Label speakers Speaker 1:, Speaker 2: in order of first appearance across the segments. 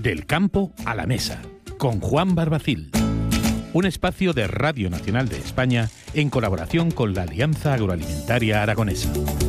Speaker 1: Del campo a la mesa, con Juan Barbacil. Un espacio de Radio Nacional de España en colaboración con la Alianza Agroalimentaria Aragonesa.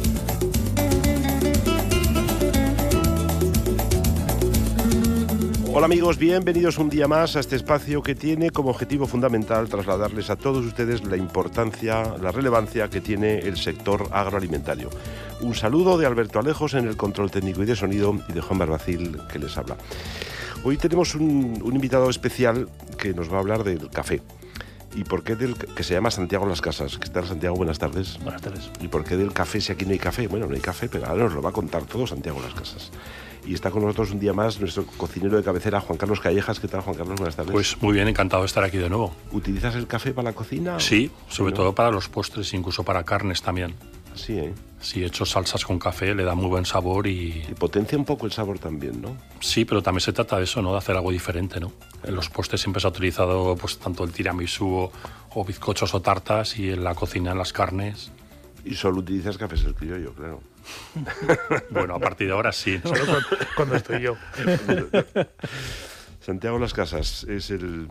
Speaker 2: Hola amigos, bienvenidos un día más a este espacio que tiene como objetivo fundamental trasladarles a todos ustedes la importancia, la relevancia que tiene el sector agroalimentario. Un saludo de Alberto Alejos en el control técnico y de sonido y de Juan Barbacil que les habla. Hoy tenemos un invitado especial que nos va a hablar del café. ¿Y por qué que se llama Santiago Las Casas? ¿Qué tal, Santiago? Buenas tardes.
Speaker 3: Buenas tardes.
Speaker 2: ¿Y por qué del café si aquí no hay café? Bueno, no hay café, pero ahora nos lo va a contar todo Santiago Las Casas. Y está con nosotros un día más nuestro cocinero de cabecera, Juan Carlos Callejas. ¿Qué tal, Juan Carlos? Buenas tardes.
Speaker 4: Pues muy bien, encantado de estar aquí de nuevo.
Speaker 2: ¿Utilizas el café para la cocina?
Speaker 4: Sí, sobre todo para los postres, incluso para carnes también.
Speaker 2: Sí, ¿eh?
Speaker 4: Si he hecho salsas con café, le da muy buen sabor y
Speaker 2: potencia un poco el sabor también, ¿no?
Speaker 4: Sí, pero también se trata de eso, ¿no? De hacer algo diferente, ¿no? En los postres siempre se ha utilizado pues tanto el tiramisú o bizcochos o tartas, y en la cocina, en las carnes.
Speaker 2: Y solo utilizas cafés el criollo, claro.
Speaker 4: Bueno, a partir de ahora sí, ¿no?
Speaker 3: Solo cuando estoy yo.
Speaker 2: Santiago Las Casas es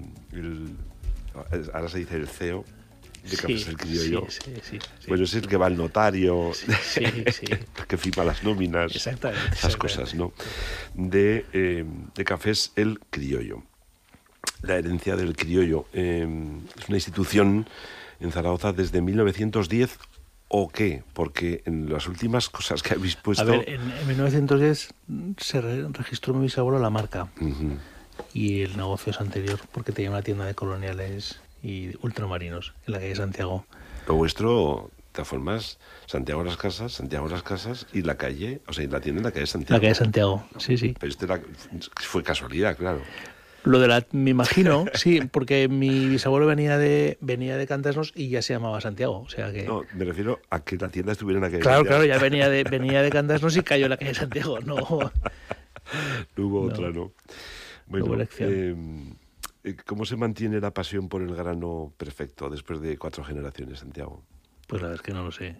Speaker 2: ahora se dice el CEO de Cafés El Criollo.
Speaker 3: Sí.
Speaker 2: Bueno, es el que va al notario,
Speaker 3: Sí.
Speaker 2: que firma las nóminas, esas cosas, ¿no? De Cafés El Criollo. La herencia del criollo es una institución en Zaragoza desde 1910, ¿o qué? Porque en las últimas cosas que habéis puesto...
Speaker 3: A ver, en 1910 se registró mi bisabuelo la marca.
Speaker 2: Uh-huh.
Speaker 3: Y el negocio es anterior, porque tenía una tienda de coloniales y ultramarinos en la calle Santiago.
Speaker 2: Lo vuestro, de todas formas, Santiago Las Casas y la calle, o sea, y la tienda en la calle Santiago.
Speaker 3: La calle Santiago, sí.
Speaker 2: Pero fue casualidad, claro.
Speaker 3: Me imagino, sí, porque mi bisabuelo venía de Cantasnos y ya se llamaba Santiago, o sea que...
Speaker 2: No, me refiero a que la tienda estuviera en la calle
Speaker 3: Santiago.
Speaker 2: Claro,
Speaker 3: ya venía de Cantasnos y cayó en la calle Santiago, no
Speaker 2: hubo otra, ¿no? Bueno,
Speaker 3: hubo elección.
Speaker 2: ¿Cómo se mantiene la pasión por el grano perfecto después de 4 generaciones, Santiago?
Speaker 3: Pues la verdad es que no lo sé.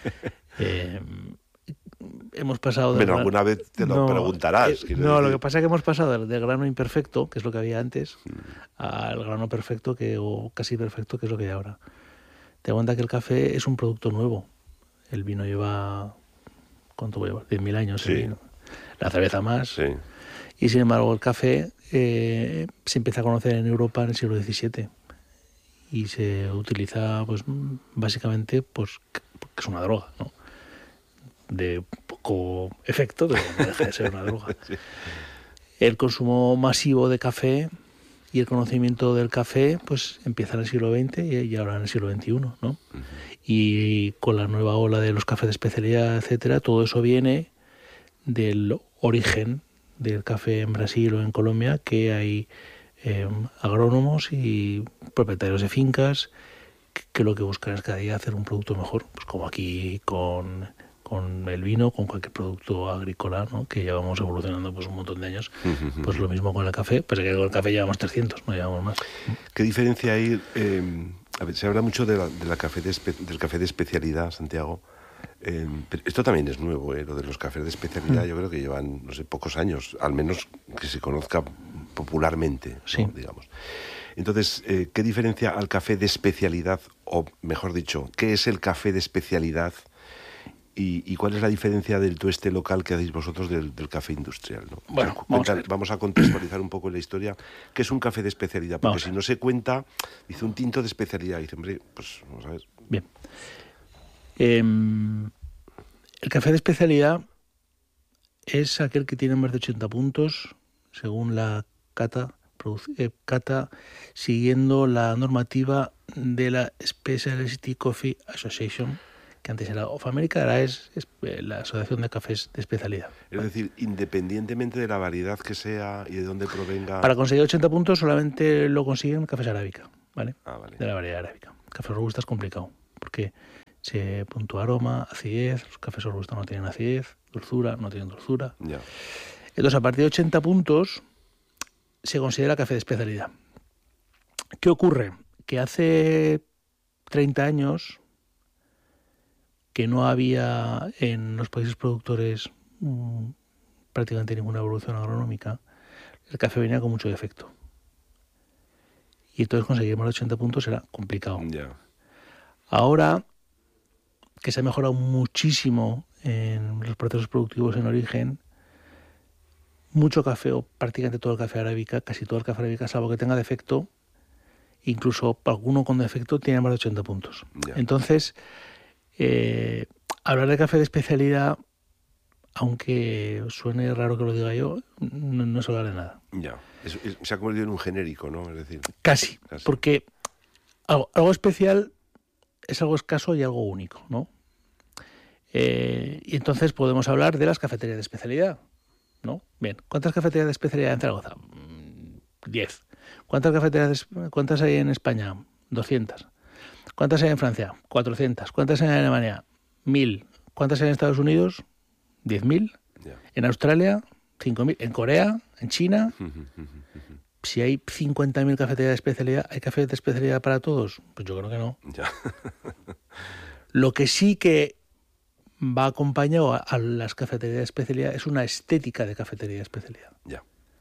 Speaker 3: Hemos pasado...
Speaker 2: Bueno, alguna vez te lo preguntarás.
Speaker 3: Lo que pasa es que hemos pasado del grano imperfecto, que es lo que había antes, al grano perfecto o casi perfecto, que es lo que hay ahora. Te das cuenta que el café es un producto nuevo. El vino lleva... ¿Cuánto voy a llevar? 10.000 años.
Speaker 2: Sí.
Speaker 3: El vino. La cerveza más.
Speaker 2: Sí.
Speaker 3: Y sin embargo el café se empieza a conocer en Europa en el siglo XVII. Y se utiliza pues básicamente pues porque es una droga, ¿no? De poco efecto, pero no deja de ser una droga.
Speaker 2: Sí.
Speaker 3: El consumo masivo de café y el conocimiento del café pues empieza en el siglo XX y ahora en el siglo XXI, ¿no? Uh-huh. Y con la nueva ola de los cafés de especialidad, etcétera, todo eso viene del origen del café en Brasil o en Colombia, que hay agrónomos y propietarios de fincas que lo que buscan es cada día hacer un producto mejor, pues como aquí con el vino, con cualquier producto agrícola, ¿no? Que llevamos evolucionando pues un montón de años. Uh-huh. Pues lo mismo con el café, pues que con el café llevamos 300, no llevamos más.
Speaker 2: ¿Qué diferencia hay? A ver, se habla mucho del café de especialidad, Santiago. Esto también es nuevo, lo de los cafés de especialidad. Yo creo que llevan, no sé, pocos años, al menos que se conozca popularmente,
Speaker 3: sí.
Speaker 2: ¿no? Digamos. Entonces, ¿qué diferencia al café de especialidad, o mejor dicho, qué es el café de especialidad? ¿Y cuál es la diferencia del tueste local que hacéis vosotros del café industrial, ¿no?
Speaker 3: Bueno,
Speaker 2: vamos a contextualizar un poco la historia. ¿Qué es un café de especialidad? Porque si no se cuenta, dice un tinto de especialidad. Dice, hombre, pues vamos a ver.
Speaker 3: Bien. El café de especialidad es aquel que tiene más de 80 puntos, según la cata, siguiendo la normativa de la Specialty Coffee Association, que antes era of America, ahora es la Asociación de Cafés de Especialidad.
Speaker 2: Es decir, independientemente de la variedad que sea y de dónde provenga...
Speaker 3: Para conseguir 80 puntos solamente lo consiguen cafés arábica, ¿vale?
Speaker 2: Vale.
Speaker 3: De la variedad arábica. Café robusta es complicado, porque se puntúa aroma, acidez, los cafés robusta no tienen acidez, dulzura, no tienen dulzura.
Speaker 2: Ya.
Speaker 3: Entonces, a partir de 80 puntos se considera café de especialidad. ¿Qué ocurre? Que hace 30 años que no había en los países productores prácticamente ninguna evolución agronómica, el café venía con mucho defecto. Y entonces conseguir más de 80 puntos era complicado.
Speaker 2: Ya.
Speaker 3: Ahora que se ha mejorado muchísimo en los procesos productivos en origen, mucho café, o prácticamente todo el café arábica, casi todo el café arábica, salvo que tenga defecto, incluso alguno con defecto, tiene más de 80 puntos.
Speaker 2: Ya.
Speaker 3: Entonces, hablar de café de especialidad, aunque suene raro que lo diga yo, no es hablar de nada.
Speaker 2: Ya. Se ha convertido en un genérico, ¿no? Es decir,
Speaker 3: Casi. Porque algo especial es algo escaso y algo único, ¿no? Y entonces podemos hablar de las cafeterías de especialidad, ¿no? Bien, ¿cuántas cafeterías de especialidad en Zaragoza? 10. ¿Cuántas hay en España? 200. ¿Cuántas hay en Francia? 400. ¿Cuántas hay en Alemania? 1000. ¿Cuántas hay en Estados Unidos? 10.000.
Speaker 2: ya.
Speaker 3: En Australia, 5.000. En Corea, en China. Si hay 50.000 cafeterías de especialidad, ¿hay cafés de especialidad para todos? Pues yo creo que no.
Speaker 2: Ya.
Speaker 3: Lo que sí que va acompañado a las cafeterías de especialidad es una estética de cafetería de especialidad.
Speaker 2: Ya.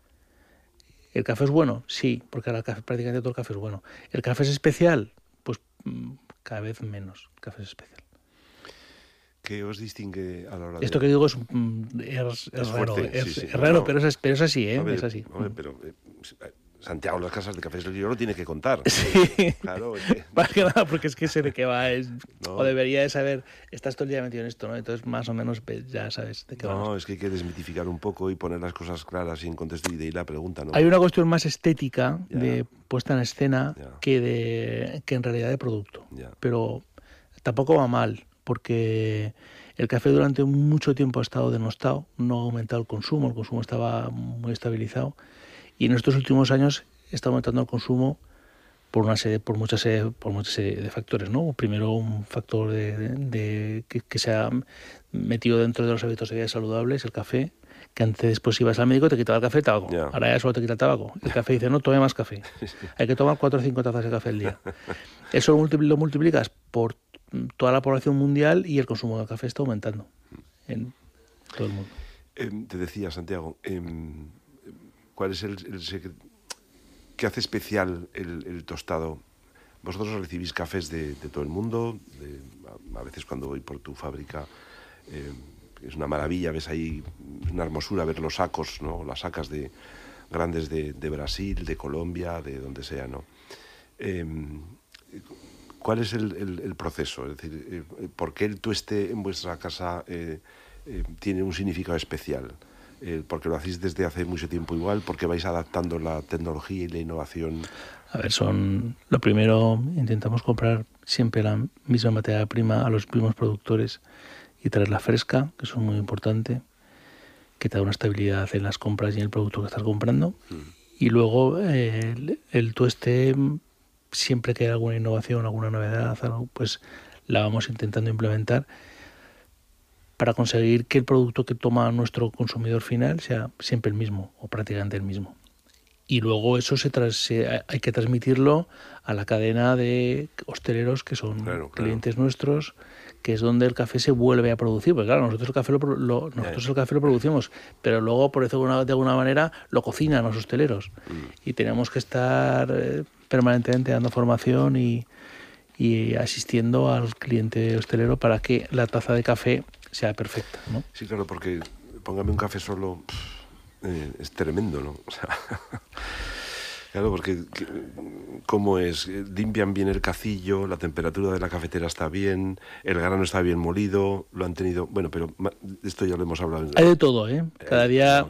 Speaker 3: ¿El café es bueno? Sí, porque ahora prácticamente todo el café es bueno. ¿El café es especial? Pues cada vez menos el café es especial.
Speaker 2: ¿Qué os distingue a la hora de...?
Speaker 3: Esto que digo es raro,
Speaker 2: fuerte,
Speaker 3: es
Speaker 2: sí.
Speaker 3: raro,
Speaker 2: No,
Speaker 3: pero es así, ¿eh?
Speaker 2: Hombre,
Speaker 3: es así.
Speaker 2: hombre, pero Santiago, las casas de cafés yo lo tiene que contar.
Speaker 3: Sí,
Speaker 2: Claro.
Speaker 3: más que nada porque es que sé de qué va,
Speaker 2: No.
Speaker 3: o debería de saber, estás todo el día metido en esto, ¿no? Entonces más o menos ya sabes de qué va.
Speaker 2: No, es que hay que desmitificar un poco y poner las cosas claras y en contexto y de ahí la pregunta, ¿no?
Speaker 3: Hay una cuestión más estética
Speaker 2: Ya.
Speaker 3: de puesta en escena
Speaker 2: Ya.
Speaker 3: que en realidad de producto.
Speaker 2: Ya.
Speaker 3: Pero tampoco va mal, porque el café durante mucho tiempo ha estado denostado, no ha aumentado el consumo estaba muy estabilizado, y en estos últimos años está aumentando el consumo por mucha serie de factores, ¿no? Primero, un factor que se ha metido dentro de los hábitos de vida saludables, el café, que antes pues ibas al médico y te quitaba el café y el tabaco.
Speaker 2: Ya.
Speaker 3: Ahora ya solo te quita el tabaco. El café dice, no, tome más café. Hay que tomar 4 o 5 tazas de café al día. Eso lo multiplicas por toda la población mundial y el consumo de café está aumentando en todo el mundo.
Speaker 2: Te decía, Santiago, ¿cuál es el secreto? ¿Qué hace especial el tostado? Vosotros recibís cafés de todo el mundo, a veces cuando voy por tu fábrica es una maravilla, ves ahí una hermosura ver los sacos, ¿no? Las sacas grandes de Brasil, de Colombia, de donde sea, ¿no? ¿Cuál es el proceso? Es decir, ¿por qué el tueste en vuestra casa tiene un significado especial? ¿Porque lo hacéis desde hace mucho tiempo igual? ¿Porque vais adaptando la tecnología y la innovación?
Speaker 3: A ver, lo primero, intentamos comprar siempre la misma materia prima a los mismos productores y traerla fresca, que eso es muy importante, que te da una estabilidad en las compras y en el producto que estás comprando. Y luego el tueste, siempre que hay alguna innovación, alguna novedad, algo, pues la vamos intentando implementar para conseguir que el producto que toma nuestro consumidor final sea siempre el mismo o prácticamente el mismo. Y luego eso hay que transmitirlo a la cadena de hosteleros que son clientes nuestros, que es donde el café se vuelve a producir. Porque claro, nosotros el café el café lo producimos, pero luego, por decirlo de alguna manera, lo cocinan los hosteleros. Y tenemos que estar permanentemente dando formación y asistiendo al cliente hostelero para que la taza de café sea perfecta, ¿no?
Speaker 2: Sí, claro, porque póngame un café solo es tremendo, ¿no? O sea, claro, porque ¿cómo es? Limpian bien el cacillo, la temperatura de la cafetera está bien, el grano está bien molido, lo han tenido... Bueno, pero esto ya lo hemos hablado.
Speaker 3: Hay de todo, ¿eh? Cada día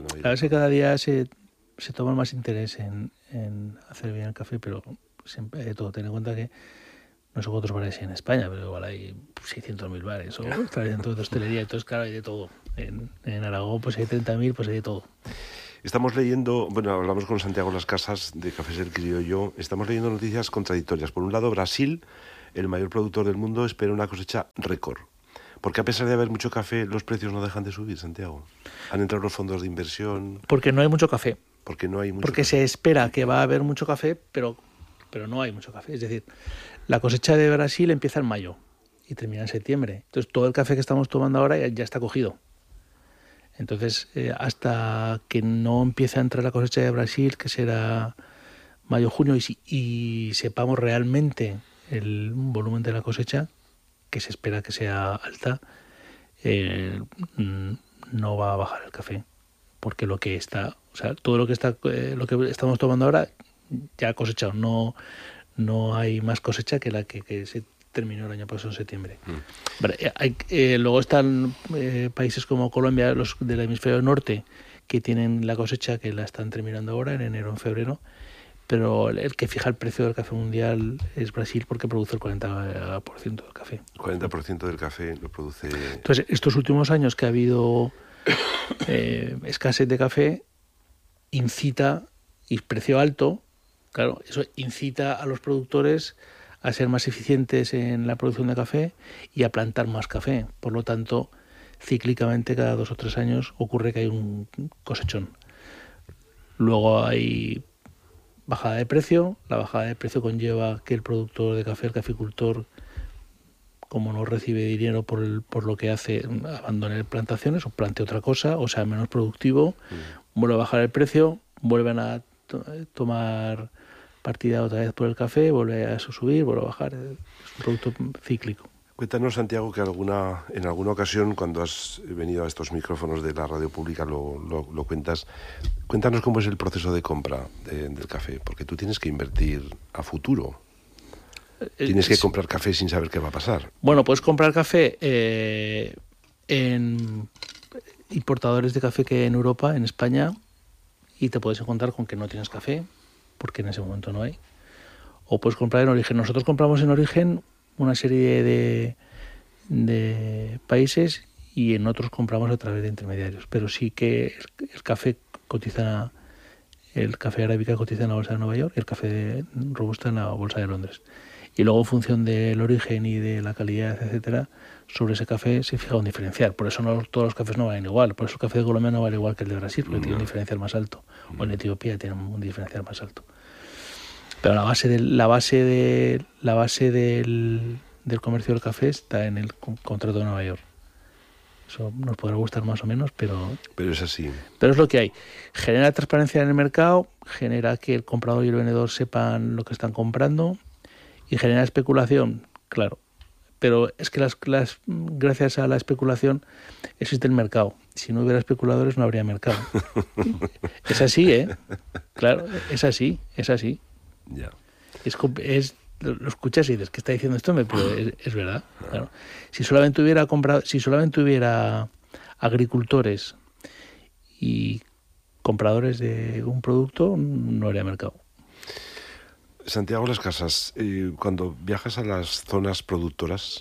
Speaker 3: se toma más interés en hacer bien el café, pero siempre hay de todo. Ten en cuenta que no sé cuántos bares hay en España, pero igual hay 600.000 bares, o está dentro de hostelería, entonces claro, hay de todo. En Aragón pues hay 30.000, pues hay de todo.
Speaker 2: Estamos leyendo, bueno, hablamos con Santiago Las Casas de Cafés El Criollo, estamos leyendo noticias contradictorias. Por un lado, Brasil, el mayor productor del mundo, espera una cosecha récord. Porque a pesar de haber mucho café, los precios no dejan de subir, Santiago. Han entrado los fondos de inversión.
Speaker 3: Porque no hay mucho café.
Speaker 2: Porque no hay mucho
Speaker 3: Porque
Speaker 2: café.
Speaker 3: Se espera que va a haber mucho café, pero no hay mucho café. Es decir, la cosecha de Brasil empieza en mayo y termina en septiembre. Entonces todo el café que estamos tomando ahora ya está cogido. Entonces, hasta que no empiece a entrar la cosecha de Brasil, que será mayo-junio, y sepamos realmente el volumen de la cosecha, que se espera que sea alta, no va a bajar el café, porque lo que está, o sea, todo lo que estamos tomando ahora ya ha cosechado, no hay más cosecha que la que se terminó el año pasado en septiembre. Vale, luego están países como Colombia, los del hemisferio norte, que tienen la cosecha que la están terminando ahora en enero o en febrero, pero el que fija el precio del café mundial es Brasil, porque produce el 40% del café.
Speaker 2: El 40% del café lo produce...
Speaker 3: Entonces, estos últimos años que ha habido escasez de café, incita, y precio alto, claro, eso incita a los productores a ser más eficientes en la producción de café y a plantar más café. Por lo tanto, cíclicamente, cada 2 o 3 años ocurre que hay un cosechón. Luego hay bajada de precio. La bajada de precio conlleva que el productor de café, el caficultor, como no recibe dinero por lo que hace, abandone plantaciones o plante otra cosa, o sea, menos productivo, vuelve a bajar el precio, vuelven a tomar partida otra vez por el café, vuelve a subir, vuelve a bajar. Es un producto cíclico.
Speaker 2: Cuéntanos, Santiago, que en alguna ocasión, cuando has venido a estos micrófonos de la radio pública, lo cuentas. Cuéntanos cómo es el proceso de compra del café, porque tú tienes que invertir a futuro. Tienes que comprar café sin saber qué va a pasar.
Speaker 3: Bueno, puedes comprar café en importadores de café que hay en Europa, en España, y te puedes encontrar con que no tienes café, porque en ese momento no hay. O puedes comprar en origen. Nosotros compramos en origen una serie de países, y en otros compramos a través de intermediarios. Pero sí que el café arábica cotiza en la bolsa de Nueva York y el café robusta en la bolsa de Londres. Y luego, en función del origen y de la calidad, etcétera, sobre ese café se fija un diferencial. Por eso todos los cafés no valen igual. Por eso el café de Colombia no vale igual que el de Brasil, porque tiene un diferencial más alto. O en Etiopía tiene un diferencial más alto. Pero la base del comercio del café está en el contrato de Nueva York. Eso nos podrá gustar más o menos, pero
Speaker 2: es así.
Speaker 3: Pero es lo que hay. Genera transparencia en el mercado, genera que el comprador y el vendedor sepan lo que están comprando, y genera especulación, claro. Pero es que gracias a la especulación existe el mercado. Si no hubiera especuladores no habría mercado. Es así, ¿eh? Claro, es así.
Speaker 2: Ya.
Speaker 3: Lo escuchas y dices, ¿qué está diciendo esto? Pero es verdad. Claro. Si solamente hubiera agricultores y compradores de un producto, no habría mercado.
Speaker 2: Santiago Las Casas, cuando viajas a las zonas productoras,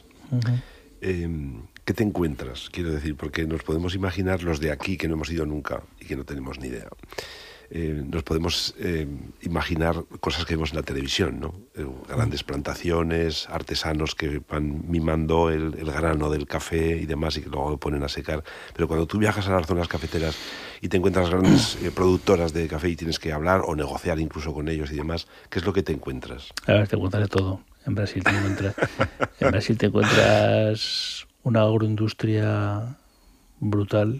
Speaker 2: ¿qué te encuentras? Quiero decir, porque nos podemos imaginar los de aquí, que no hemos ido nunca y que no tenemos ni idea. Nos podemos imaginar cosas que vemos en la televisión, ¿no? Grandes plantaciones, artesanos que van mimando el grano del café y demás, y que luego lo ponen a secar. Pero cuando tú viajas a las zonas cafeteras y te encuentras grandes productoras de café y tienes que hablar o negociar incluso con ellos y demás, ¿qué es lo que te encuentras?
Speaker 3: A ver, te encuentras de todo. En Brasil te encuentras una agroindustria brutal.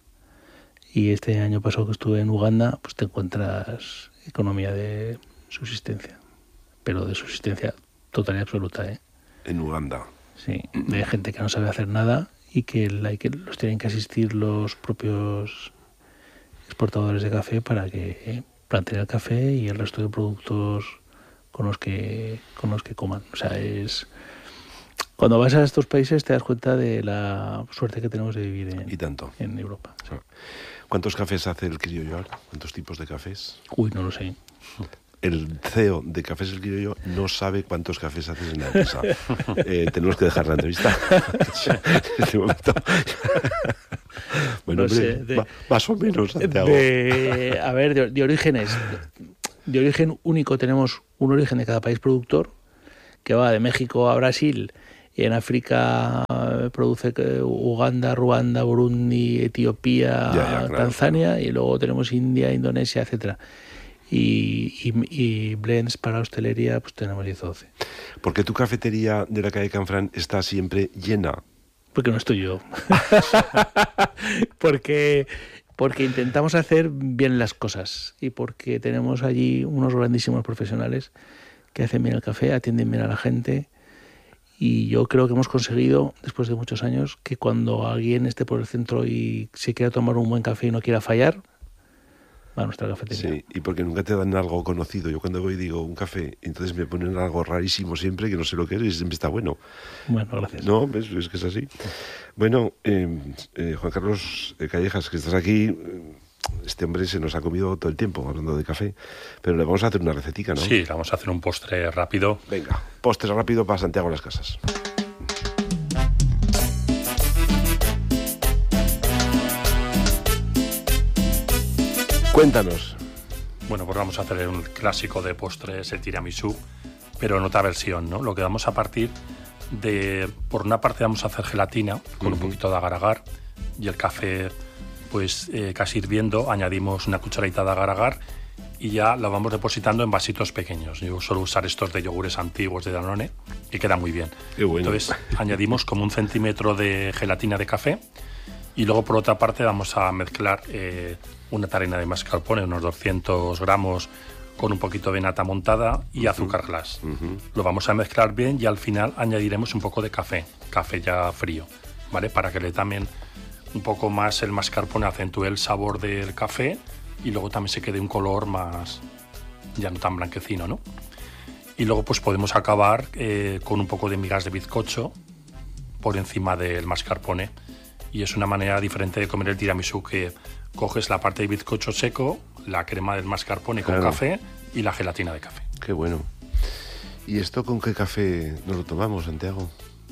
Speaker 3: Y este año pasado que estuve en Uganda, pues te encuentras economía de subsistencia, pero de subsistencia total y absoluta, ¿eh?
Speaker 2: En Uganda.
Speaker 3: Sí, de gente que no sabe hacer nada y que los tienen que asistir los propios exportadores de café para que planten el café y el resto de productos con los que coman. O sea, cuando vas a estos países te das cuenta de la suerte que tenemos de vivir en Europa. Sí.
Speaker 2: ¿Cuántos cafés hace el criollo ahora? ¿Cuántos tipos de cafés?
Speaker 3: Uy, no lo sé.
Speaker 2: El CEO de Cafés El Criollo no sabe cuántos cafés haces en la empresa. Tenemos que dejar la entrevista en este momento. Bueno, no sé, más o menos, Santiago.
Speaker 3: A ver, de orígenes. De origen único tenemos un origen de cada país productor, que va de México a Brasil. Y en África produce Uganda, Ruanda, Burundi, Etiopía, claro, Tanzania, claro. Y luego tenemos India, Indonesia, etcétera. Y blends para hostelería, pues tenemos 10 o 12.
Speaker 2: Porque tu cafetería de la calle Canfrán está siempre llena
Speaker 3: Porque no estoy yo. porque intentamos hacer bien las cosas y porque tenemos allí unos grandísimos profesionales que hacen bien el café, atienden bien a la gente. Y yo creo que hemos conseguido, después de muchos años, que cuando alguien esté por el centro y se quiera tomar un buen café y no quiera fallar, va a nuestra cafetería.
Speaker 2: Sí, y porque nunca te dan algo conocido. Yo cuando voy digo un café, entonces me ponen algo rarísimo siempre, que no sé lo que es, y siempre está bueno.
Speaker 3: Bueno, gracias.
Speaker 2: No, ¿ves? Es que es así. Bueno, Juan Carlos Callejas, que estás aquí, este hombre se nos ha comido todo el tiempo hablando de café, pero le vamos a hacer una recetica, ¿no?
Speaker 4: Sí, le vamos a hacer un postre rápido.
Speaker 2: Venga, postre rápido para Santiago Las Casas. Cuéntanos.
Speaker 4: Bueno, pues vamos a hacer un clásico de postres, el tiramisú, pero en otra versión, ¿no? Lo que vamos a partir de... Por una parte vamos a hacer gelatina con un poquito de agar-agar y el café, pues casi hirviendo, añadimos una cucharadita de agar-agar y ya lo vamos depositando en vasitos pequeños. Yo suelo usar estos de yogures antiguos de Danone y queda muy bien.
Speaker 2: Qué bueno.
Speaker 4: Entonces añadimos como 1 centímetro de gelatina de café y luego por otra parte vamos a mezclar una tarina de mascarpone, unos 200 gramos, con un poquito de nata montada y azúcar glass. Lo vamos a mezclar bien y al final añadiremos un poco de café ya frío, ¿vale? Para que le también un poco más el mascarpone acentúe el sabor del café y luego también se quede un color más, ya no tan blanquecino, ¿no? Y luego pues podemos acabar con un poco de migas de bizcocho por encima del mascarpone. Y es una manera diferente de comer el tiramisú, que coges la parte de bizcocho seco, la crema del mascarpone con café y la gelatina de café.
Speaker 2: Qué bueno. ¿Y esto con qué café nos lo tomamos, Santiago?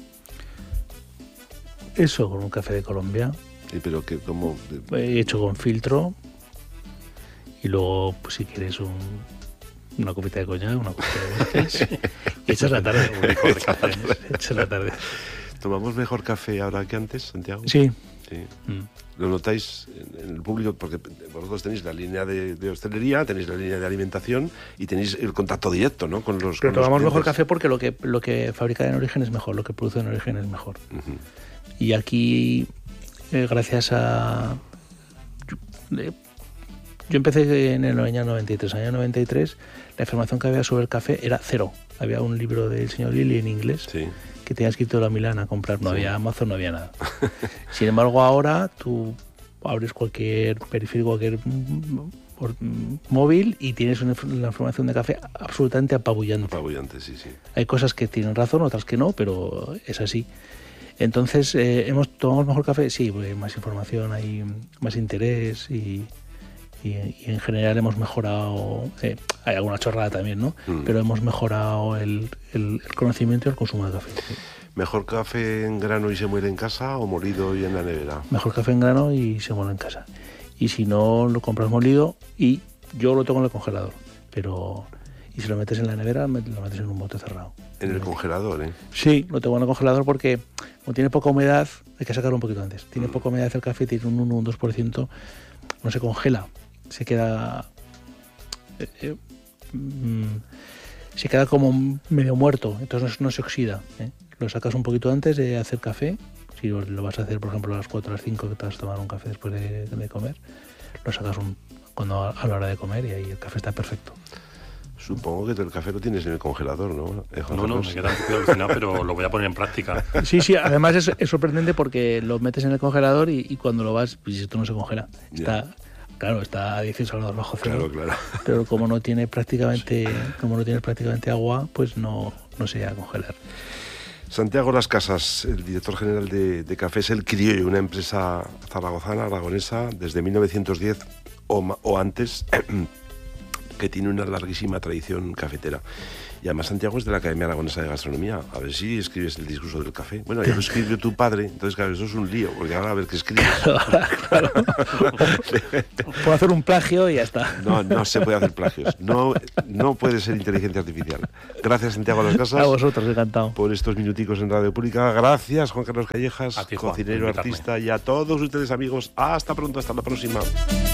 Speaker 3: Eso, con un café de Colombia.
Speaker 2: Sí, pero que como...
Speaker 3: Hecho con filtro. Y luego, pues si quieres una copita de coñac, una copita de whisky. Y echas la tarde. Echas la tarde.
Speaker 2: ¿Tomamos mejor café ahora que antes, Santiago?
Speaker 3: Sí.
Speaker 2: Sí. ¿Lo notáis en el público? Porque vosotros tenéis la línea de hostelería, tenéis la línea de alimentación y tenéis el contacto directo, ¿no? Con los
Speaker 3: Pero tomamos
Speaker 2: clientes.
Speaker 3: mejor café porque lo que fabrica en origen es mejor, lo que produce en origen es mejor. Y aquí, gracias a... Yo empecé en el año 93. En el año 93 la información que había sobre el café era cero. Había un libro del señor Lilly en inglés.
Speaker 2: Sí.
Speaker 3: Que tenía escrito la Milán a comprar, no había Amazon, no había nada. Sin embargo, ahora tú abres cualquier perfil, cualquier móvil y tienes una información de café absolutamente apabullante.
Speaker 2: Apabullante, sí, sí.
Speaker 3: Hay cosas que tienen razón, otras que no, pero es así. Entonces, ¿tomamos mejor café? Sí, porque hay más información, hay más interés y en general hemos mejorado, hay alguna chorrada también, ¿no? Pero hemos mejorado el conocimiento y el consumo de café. Sí.
Speaker 2: ¿Mejor café en grano y se muele en casa o molido y en la nevera?
Speaker 3: Mejor café en grano y se muele en casa. Y si no, lo compras molido y yo lo tengo en el congelador. Y si lo metes en la nevera, lo metes en un bote cerrado.
Speaker 2: En el congelador, ¿eh?
Speaker 3: Sí, lo tengo en el congelador porque como tiene poca humedad, hay que sacarlo un poquito antes. Tiene poca humedad el café, tiene un 1 o un 2%, no se congela. Se queda como medio muerto, entonces no se oxida. Lo sacas un poquito antes de hacer café. Si lo vas a hacer, por ejemplo, a las 4 o las 5 que te vas a tomar un café después de comer, lo sacas a la hora de comer y ahí el café está perfecto.
Speaker 2: Supongo que el café lo tienes en el congelador, ¿no?
Speaker 4: No, me queda un poco alucinado, pero lo voy a poner en práctica.
Speaker 3: Sí, además es sorprendente porque lo metes en el congelador y cuando lo vas, pues esto no se congela. Claro, está a 16 grados bajo cero. Claro. Pero como no tiene prácticamente agua, pues no se llega a congelar.
Speaker 2: Santiago Las Casas, el director general de Cafés El Criollo, una empresa zaragozana, aragonesa, desde 1910 o antes, que tiene una larguísima tradición cafetera. Y además Santiago es de la Academia Aragonesa de Gastronomía. A ver si escribes el discurso del café. Bueno, ya lo escribió tu padre, entonces claro, eso es un lío, porque ahora a ver qué escribes.
Speaker 3: Claro. Puedo hacer un plagio y ya está.
Speaker 2: No se puede hacer plagios. No puede ser inteligencia artificial. Gracias, Santiago Las Casas.
Speaker 3: A vosotros, encantado.
Speaker 2: Por estos minuticos en Radio Pública. Gracias, Juan Carlos Callejas,
Speaker 4: a ti, Juan,
Speaker 2: cocinero, artista, y a todos ustedes, amigos. Hasta pronto, hasta la próxima.